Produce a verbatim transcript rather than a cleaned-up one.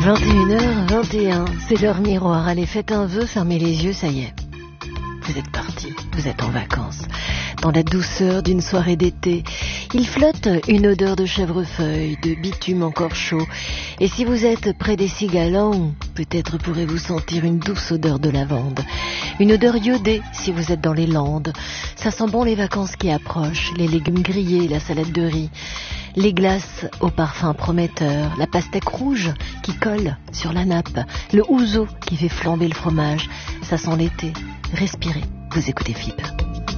vingt et une heures vingt et un, c'est l'heure miroir. Allez, faites un vœu, fermez les yeux, ça y est. Vous êtes partis, vous êtes en vacances. Dans la douceur d'une soirée d'été, il flotte une odeur de chèvrefeuille, de bitume encore chaud. Et si vous êtes près des cigales, peut-être pourrez-vous sentir une douce odeur de lavande. Une odeur iodée si vous êtes dans les Landes. Ça sent bon les vacances qui approchent, les légumes grillés, la salade de riz, les glaces au parfum prometteur, la pastèque rouge qui colle sur la nappe, le ouzo qui fait flamber le fromage. Ça sent l'été. Respirez, vous écoutez F I B.